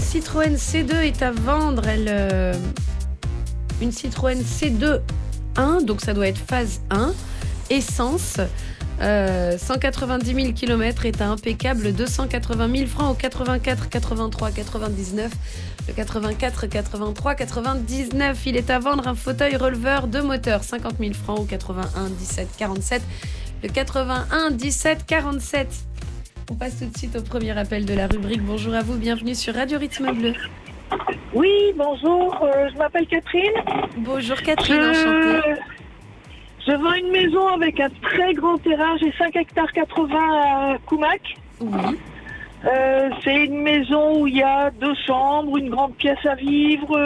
Citroën C2 est à vendre. Une Citroën C2 1, donc ça doit être phase 1, essence. 190 000 km, état impeccable, 280 000 francs au 84 83 99. Le 84 83 99, il est à vendre un fauteuil releveur de moteur, 50 000 francs au 81 17 47. Le 81 17 47. On passe tout de suite au premier appel de la rubrique. Bonjour à vous, bienvenue sur Radio Rythme Bleu. Oui, bonjour, je m'appelle Catherine. Bonjour Catherine, enchantée. Je vends une maison avec un très grand terrain, j'ai 5 hectares 80 à Coumac. Oui. C'est une maison où il y a 2 chambres, une grande pièce à vivre,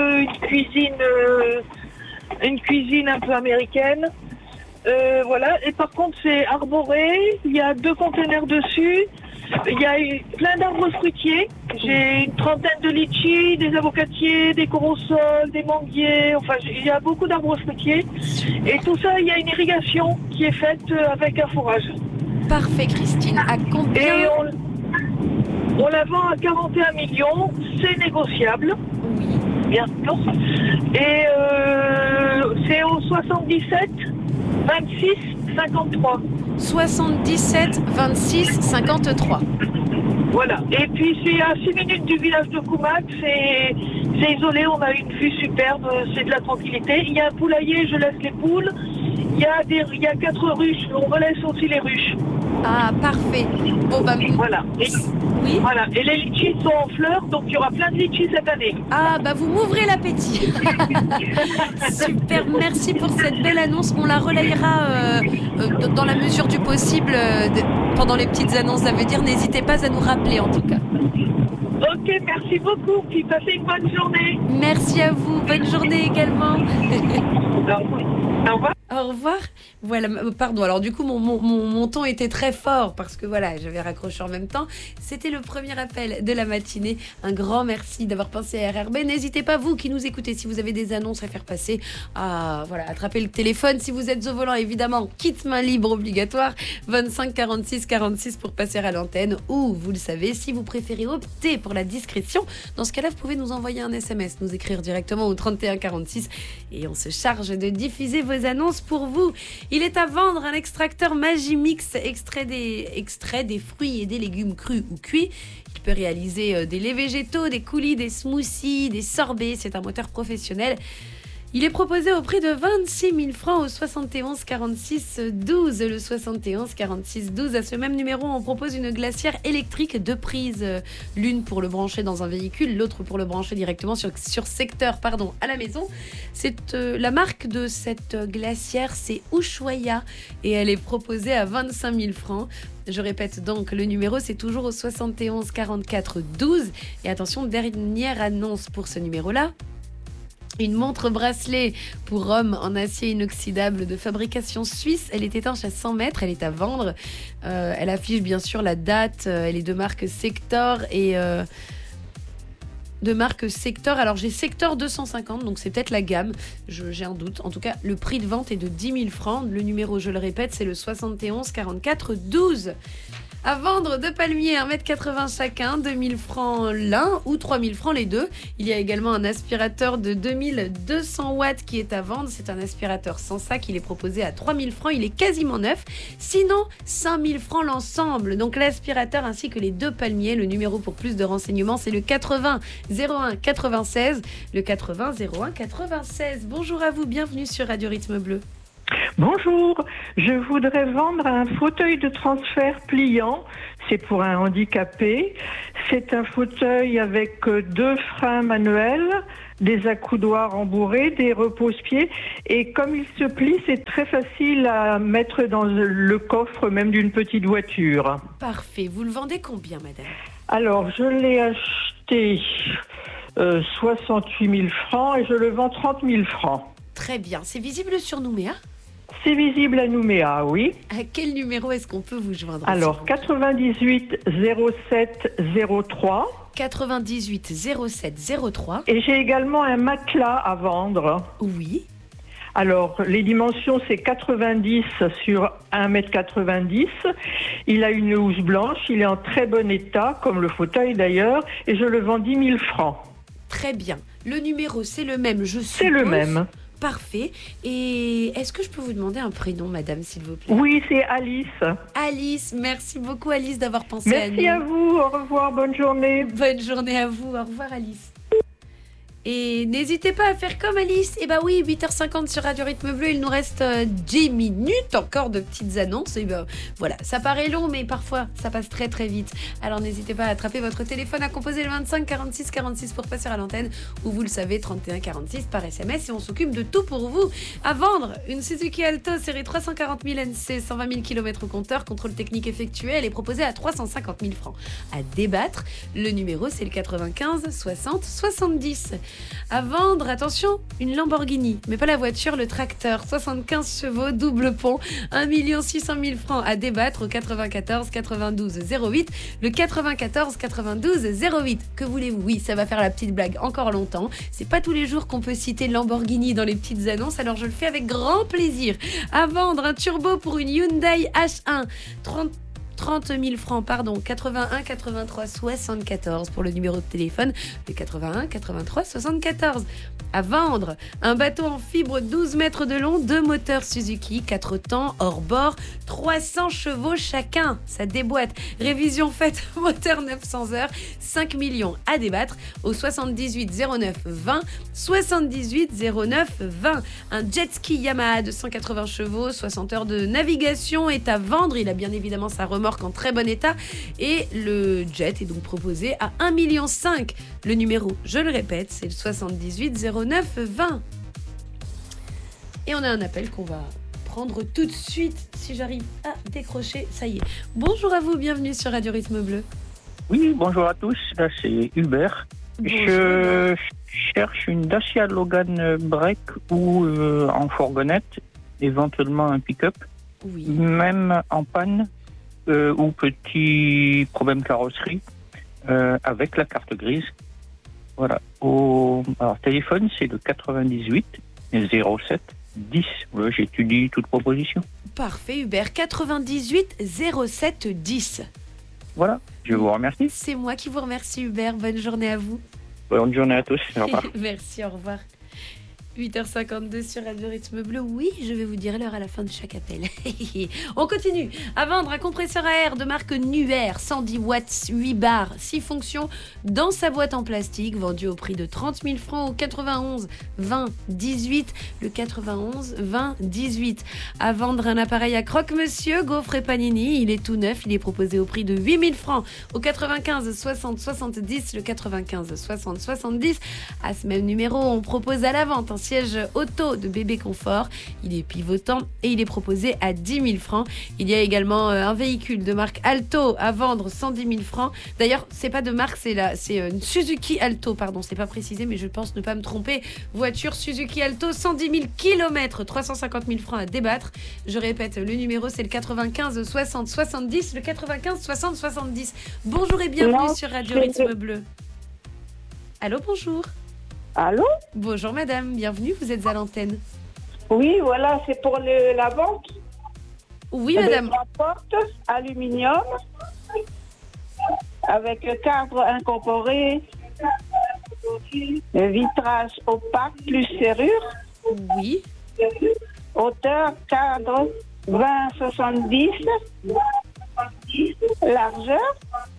une cuisine un peu américaine. Voilà, et par contre c'est arboré, il y a 2 containers dessus, il y a plein d'arbres fruitiers, j'ai une trentaine de litchis, des avocatiers, des corosol, des manguiers, enfin il y a beaucoup d'arbres fruitiers, et tout ça il y a une irrigation qui est faite avec un fourrage. Parfait Christine, à combien? Et on la vend à 41 millions, c'est négociable, Oui. bien sûr, et c'est au 77 26 53. 77 26 53. Voilà. Et puis c'est à 6 minutes du village de Coumac, c'est isolé, on a une vue superbe, c'est de la tranquillité. Il y a un poulailler, je laisse les poules. Il y a 4 ruches, on relaisse aussi les ruches. Ah, parfait. Bon, bah, Voilà. oui. Voilà. Et les litchis sont en fleurs, donc il y aura plein de litchis cette année. Ah, bah, vous m'ouvrez l'appétit. Super, merci pour cette belle annonce. On la relayera dans la mesure du possible pendant les petites annonces. Ça veut dire, n'hésitez pas à nous rappeler en tout cas. Ok, merci beaucoup. Puis passez une bonne journée. Merci à vous. Bonne journée également. Au revoir. Au revoir. Voilà, pardon. Alors du coup, mon ton était très fort parce que voilà, j'avais raccroché en même temps. C'était le premier appel de la matinée. Un grand merci d'avoir pensé à RRB. N'hésitez pas, vous qui nous écoutez, si vous avez des annonces à faire passer, à attraper le téléphone. Si vous êtes au volant, évidemment, kit main libre obligatoire. 25 46 46 pour passer à l'antenne. Ou, vous le savez, si vous préférez opter pour la discrétion, dans ce cas-là, vous pouvez nous envoyer un SMS, nous écrire directement au 31 46 et on se charge de diffuser vos annonces pour vous. Il est à vendre un extracteur Magimix, extrait des fruits et des légumes crus ou cuits. Il peut réaliser des laits végétaux, des coulis, des smoothies, des sorbets. C'est un moteur professionnel. Il est proposé au prix de 26 000 francs au 71 46 12. Le 71 46 12. À ce même numéro, on propose une glacière électrique, 2 prises. L'une pour le brancher dans un véhicule, l'autre pour le brancher directement sur secteur à la maison. C'est la marque de cette glacière, c'est Ushuaïa et elle est proposée à 25 000 francs. Je répète donc, le numéro, c'est toujours au 71 44 12. Et attention, dernière annonce pour ce numéro-là. Une montre bracelet pour homme en acier inoxydable de fabrication suisse. Elle est étanche à 100 mètres, elle est à vendre. Elle affiche bien sûr la date. Elle est de marque Sector et alors j'ai Sector 250, donc c'est peut-être la gamme. J'ai un doute. En tout cas, le prix de vente est de 10 000 francs. Le numéro, je le répète, c'est le 71 44 12. À vendre 2 palmiers, 1,80 m chacun, 2 000 francs l'un ou 3 000 francs les deux. Il y a également un aspirateur de 2200 watts qui est à vendre. C'est un aspirateur sans sac, il est proposé à 3 000 francs, il est quasiment neuf. Sinon, 5 000 francs l'ensemble. Donc l'aspirateur ainsi que les 2 palmiers. Le numéro pour plus de renseignements, c'est le 80 01 96. Le 80 01 96. Bonjour à vous, bienvenue sur Radio Rythme Bleu. Bonjour, je voudrais vendre un fauteuil de transfert pliant, c'est pour un handicapé. C'est un fauteuil avec 2 freins manuels, des accoudoirs embourrés, des repose-pieds et comme il se plie, c'est très facile à mettre dans le coffre même d'une petite voiture. Parfait, vous le vendez combien madame? Alors, je l'ai acheté 68 000 francs et je le vends 30 000 francs. Très bien, c'est visible sur Nouméa? C'est visible à Nouméa, oui. À quel numéro est-ce qu'on peut vous joindre? Alors, 98 07 03. 98 07 03. Et j'ai également un matelas à vendre. Oui. Alors, les dimensions, c'est 90 sur 1,90 m. Il a une housse blanche, il est en très bon état, comme le fauteuil d'ailleurs, et je le vends 10 000 francs. Très bien. Le numéro, c'est le même, je suppose. C'est le même. Parfait. Et est-ce que je peux vous demander un prénom, madame, s'il vous plaît? Oui, c'est Alice. Alice, merci beaucoup, Alice, d'avoir pensé à nous. Merci à vous, au revoir, bonne journée. Bonne journée à vous, au revoir, Alice. Et n'hésitez pas à faire comme Alice. Et bah oui, 8h50 sur Radio Rythme Bleu, il nous reste 10 minutes encore de petites annonces. Et ben voilà, ça paraît long, mais parfois ça passe très très vite. Alors n'hésitez pas à attraper votre téléphone, à composer le 25 46 46 pour passer à l'antenne, ou vous le savez, 31 46 par SMS, et on s'occupe de tout pour vous. À vendre, une Suzuki Alto série 340 000 NC, 120 000 km au compteur, contrôle technique effectué, elle est proposée à 350 000 francs. À débattre, le numéro c'est le 95 60 70. À vendre, attention, une Lamborghini, mais pas la voiture, le tracteur, 75 chevaux, double pont, 1 600 000 francs. À débattre au 94 92 08, le 94 92 08. Que voulez-vous? Oui, ça va faire la petite blague encore longtemps. C'est pas tous les jours qu'on peut citer Lamborghini dans les petites annonces, alors je le fais avec grand plaisir. À vendre, un turbo pour une Hyundai H1, 30 000 francs, pardon, 81 83 74 pour le numéro de téléphone, le 81 83 74. À vendre, un bateau en fibre 12 mètres de long, 2 moteurs Suzuki, 4 temps, hors bord, 300 chevaux chacun, ça déboîte. Révision faite, moteur 900 heures, 5 millions. À débattre au 78 09 20, 78 09 20. Un jet ski Yamaha de 180 chevaux, 60 heures de navigation est à vendre. Il a bien évidemment sa remorque en très bon état, et le jet est donc proposé à 1,5 million. Le numéro, je le répète, c'est le 78 09 20. Et on a un appel qu'on va prendre tout de suite, si j'arrive à décrocher. Ça y est. Bonjour à vous, bienvenue sur Radio Rythme Bleu. Oui, bonjour à tous, là c'est Hubert. Bonjour. Je cherche une Dacia Logan Break ou en fourgonnette, éventuellement un pick-up, Oui. même en panne ou petit problème carrosserie, avec la carte grise. Voilà. Alors, téléphone, c'est le 98 07 10. Voilà, j'étudie toute proposition. Parfait, Hubert. 98 07 10. Voilà, je vous remercie. C'est moi qui vous remercie, Hubert. Bonne journée à vous. Bonne journée à tous. Au revoir. Merci, au revoir. 8h52 sur Radio Rythme Bleu. Oui, je vais vous dire l'heure à la fin de chaque appel. On continue. À vendre, un compresseur à air de marque Nuair, 110 watts, 8 bars, 6 fonctions, dans sa boîte en plastique, vendu au prix de 30 000 francs au 91 20 18. Le 91 20 18. À vendre, un appareil à croque-monsieur, gaufre et panini. Il est tout neuf. Il est proposé au prix de 8 000 francs au 95 60 70. Le 95 60 70. À ce même numéro, on propose à la vente un siège auto de bébé confort. Il est pivotant et il est proposé à 10 000 francs. Il y a également un véhicule de marque Alto à vendre 110 000 francs. D'ailleurs, c'est pas de marque, c'est une Suzuki Alto, pardon, c'est pas précisé, mais je pense ne pas me tromper. Voiture Suzuki Alto, 110 000 km, 350 000 francs à débattre. Je répète, le numéro c'est le 95 60 70, le 95 60 70. Bonjour et bienvenue sur Radio Rythme Bleu. Allô, bonjour. Allô? Bonjour madame, bienvenue, vous êtes à l'antenne. Oui, voilà, c'est pour la vente. Oui madame. La porte aluminium avec cadre incorporé, vitrage opaque plus serrure. Oui. Hauteur cadre 20-70, largeur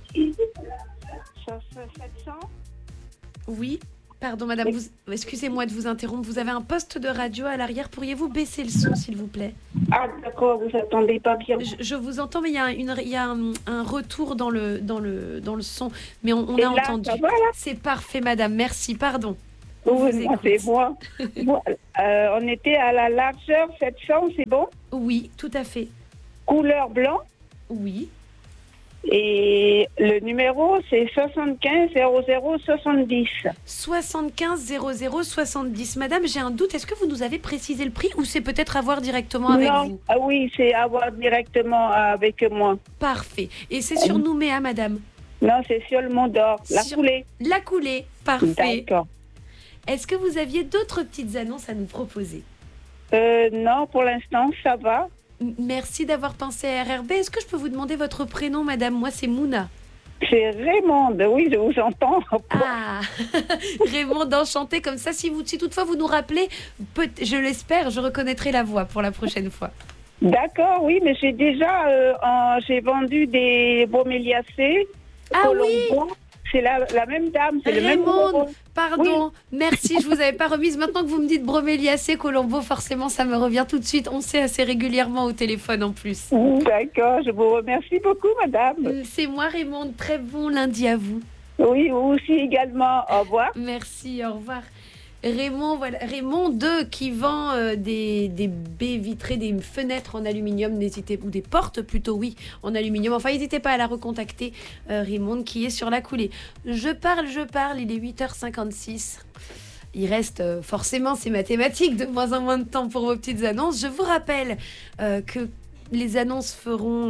700. Oui. Pardon madame, excusez-moi de vous interrompre, vous avez un poste de radio à l'arrière, pourriez-vous baisser le son s'il vous plaît? Ah d'accord, vous attendez pas bien. Je vous entends, mais il y a un retour dans le son, mais on a là, entendu. voilà. C'est parfait madame, merci, pardon. Oui, c'est moi. On était à la largeur 700, c'est bon? Oui, tout à fait. Couleur blanc. Oui. Et le numéro, c'est 75 00 70. 75 00 70. Madame, j'ai un doute. Est-ce que vous nous avez précisé le prix ou c'est peut-être à voir directement avec vous? Ah oui, c'est à voir directement avec moi. Parfait. Et c'est sur Nouméa, madame? Non, c'est sur le Mont d'Or. La coulée. La coulée. Parfait. D'accord. Est-ce que vous aviez d'autres petites annonces à nous proposer? Non, pour l'instant, ça va. Merci d'avoir pensé à RRB. Est-ce que je peux vous demander votre prénom, madame? Moi, c'est Mouna. C'est Raymond, oui, je vous entends. Ah, Raymond, enchanté. Comme ça, si toutefois vous nous rappelez, je l'espère, je reconnaîtrai la voix pour la prochaine fois. D'accord, oui, mais j'ai vendu des broméliacées. Ah oui. C'est la même dame, c'est le même Raymond, pardon, Oui. merci, je vous avais pas remise. Maintenant que vous me dites broméliacées, Colombo, forcément, ça me revient tout de suite. On sait assez régulièrement au téléphone en plus. D'accord, je vous remercie beaucoup, madame. C'est moi, Raymond. Très bon lundi à vous. Oui, vous aussi également. Au revoir. Merci, au revoir. Raymond, voilà. Raymond 2 qui vend des baies vitrées, des fenêtres en aluminium, ou des portes plutôt, oui, en aluminium. Enfin, n'hésitez pas à la recontacter, Raymond, qui est sur la coulée. Je parle, il est 8h56. Il reste forcément ces mathématiques, de moins en moins de temps pour vos petites annonces. Je vous rappelle que les annonces feront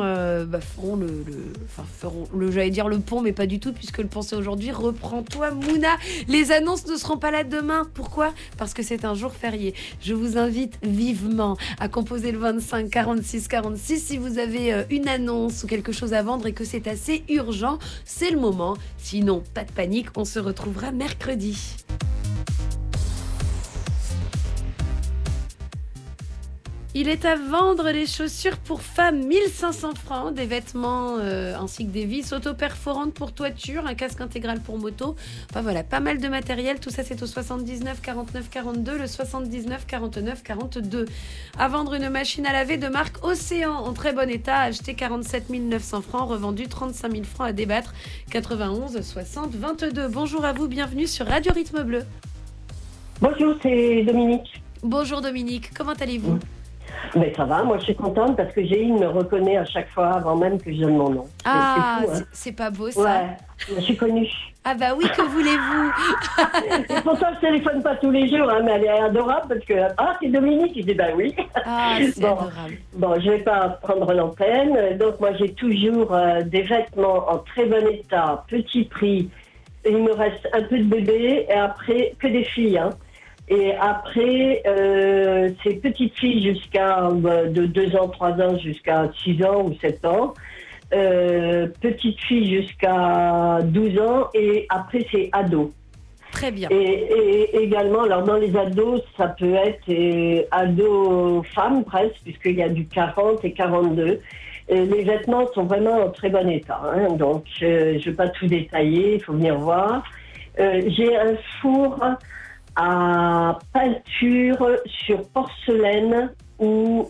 j'allais dire le pont, mais pas du tout, puisque le pont c'est aujourd'hui. Reprends-toi, Mouna. Les annonces ne seront pas là demain. Pourquoi? Parce que c'est un jour férié. Je vous invite vivement à composer le 25 46 46 si vous avez une annonce ou quelque chose à vendre et que c'est assez urgent. C'est le moment. Sinon, pas de panique, on se retrouvera mercredi. Il est à vendre les chaussures pour femmes, 1500 francs, des vêtements ainsi que des vis auto-perforantes pour toiture, un casque intégral pour moto. Enfin voilà, pas mal de matériel. Tout ça, c'est au 79 49 42, le 79 49 42. À vendre une machine à laver de marque Océan en très bon état, acheté 47 900 francs, revendu 35 000 francs à débattre, 91 60 22. Bonjour à vous, bienvenue sur Radio Rythme Bleu. Bonjour, c'est Dominique. Bonjour Dominique, comment allez-vous? Mais ça va, moi je suis contente parce que Géine me reconnaît à chaque fois avant même que je donne mon nom. Ah, c'est fou, hein. C'est pas beau ça. Ouais, je suis connue. Ah bah oui, que voulez-vous? Et pourtant je téléphone pas tous les jours, hein, mais elle est adorable parce que c'est Dominique, je dis bah oui. Ah, c'est adorable. Bon, je vais pas prendre l'antenne, donc moi j'ai toujours des vêtements en très bon état, petit prix. Il me reste un peu de bébé et après que des filles, hein. Et après, c'est petites filles jusqu'à de 2 ans, 3 ans jusqu'à 6 ans ou 7 ans. Petites filles jusqu'à 12 ans et après c'est ados. Très bien. Et également, alors dans les ados, ça peut être ados femmes presque, puisqu'il y a du 40 et 42. Et les vêtements sont vraiment en très bon état, hein, donc je ne vais pas tout détailler, il faut venir voir. J'ai un four à peinture sur porcelaine ou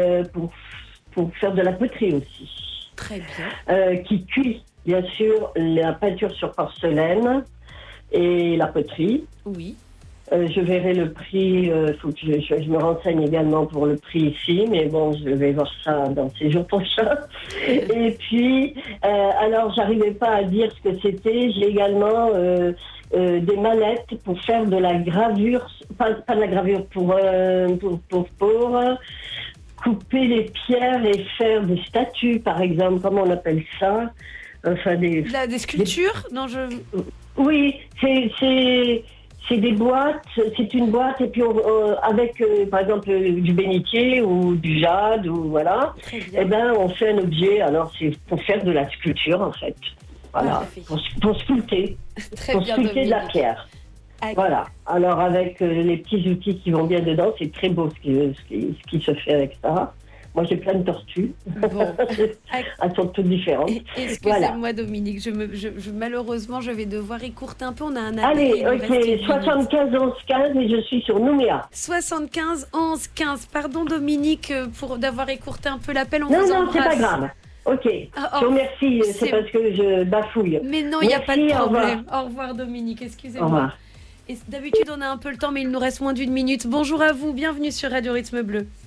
pour faire de la poterie aussi. Très bien. Qui cuit, bien sûr, la peinture sur porcelaine et la poterie. Oui. Je verrai le prix, faut que je me renseigne également pour le prix ici, mais bon, je vais voir ça dans ces jours prochains. Et puis, alors, j'arrivais pas à dire ce que c'était. J'ai également des mallettes pour faire de la gravure, pas de la gravure, pour couper les pierres et faire des statues, par exemple, comment on appelle ça? Enfin, des sculptures? Non, Oui, c'est des boîtes, c'est une boîte et puis avec par exemple du bénitier ou du jade ou voilà, et ben on fait un objet. Alors c'est pour faire de la sculpture en fait, voilà, pour sculpter, sculpter de la pierre. Voilà. Alors avec les petits outils qui vont bien dedans, c'est très beau ce qui se fait avec ça. Moi, j'ai plein de tortues. Bon. Elles sont toutes différentes. Excusez-moi, voilà. Dominique. Malheureusement, je vais devoir écourter un peu. On a un appel. Allez, ok. 75 11 15 et je suis sur Nouméa. 75 11 15. Pardon, Dominique, d'avoir écourté un peu l'appel. Non, c'est pas grave. Ok. Je vous remercie. C'est parce que je bafouille. Mais non, il n'y a pas de problème. Au revoir, Dominique. Excusez-moi. Au revoir. D'habitude, on a un peu le temps, mais il nous reste moins d'1 minute. Bonjour à vous. Bienvenue sur Radio Rythme Bleu.